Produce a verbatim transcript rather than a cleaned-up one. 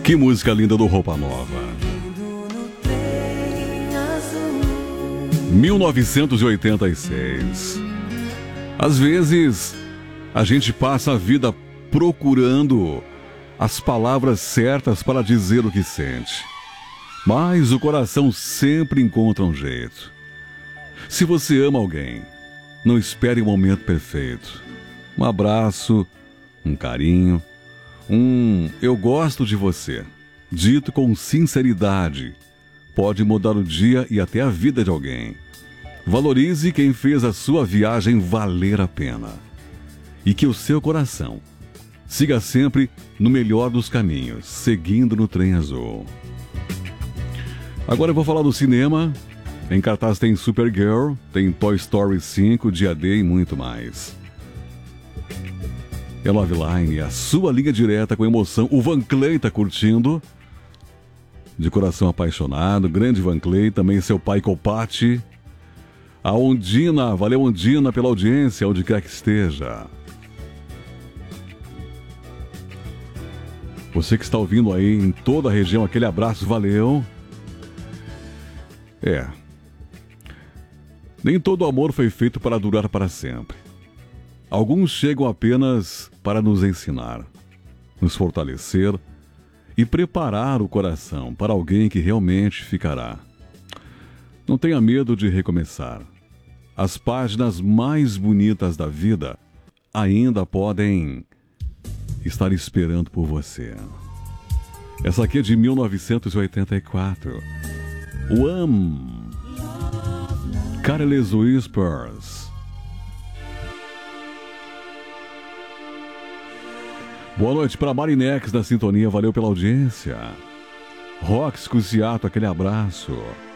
Que música linda do Roupa Nova. mil novecentos e oitenta e seis. Às vezes, a gente passa a vida procurando as palavras certas para dizer o que sente. Mas o coração sempre encontra um jeito. Se você ama alguém, não espere o momento perfeito. Um abraço, um carinho, um eu gosto de você, dito com sinceridade, pode mudar o dia e até a vida de alguém. Valorize quem fez a sua viagem valer a pena. E que o seu coração siga sempre no melhor dos caminhos, seguindo no trem azul. Agora eu vou falar do cinema. Em cartaz tem Supergirl, tem Toy Story cinco, Dia D e muito mais. É Love Line, a sua linha direta com emoção. O Van Clay tá curtindo. De coração apaixonado, grande Van Clay, também seu pai Copati. A Ondina, valeu Ondina pela audiência, onde quer que esteja. Você que está ouvindo aí em toda a região, aquele abraço, valeu. É. Nem todo amor foi feito para durar para sempre. Alguns chegam apenas para nos ensinar, nos fortalecer e preparar o coração para alguém que realmente ficará. Não tenha medo de recomeçar. As páginas mais bonitas da vida ainda podem estar esperando por você. Essa aqui é de mil novecentos e oitenta e quatro. Wham! Careless Whispers. Boa noite para Marinex da sintonia, valeu pela audiência. Rox Cusiato, aquele abraço.